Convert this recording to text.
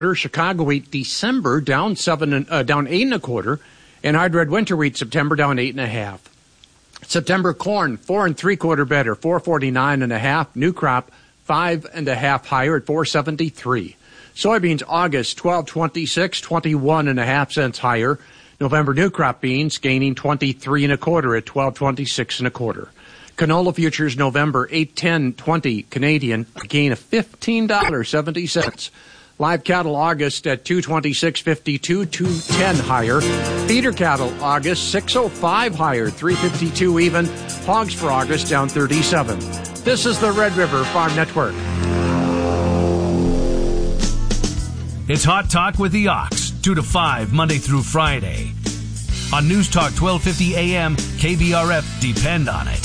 Chicago wheat December down 8.25, and hard red winter wheat September down 8.5. September corn 4 3/4 better, 4.49.5. New crop 5.5 higher at 4.73. Soybeans August 12.26, 21.5 cents higher. November new crop beans gaining 23.25 at 12.26.25. Canola futures November 8.10.20 Canadian, a gain of $15.70. Live cattle August at 226.52, 210 higher. Feeder cattle August 605 higher, 352 even. Hogs for August down 37. This is the Red River Farm Network. It's Hot Talk with the Ox, 2 to 5 Monday through Friday. On News Talk 1250 AM, KBRF, depend on it.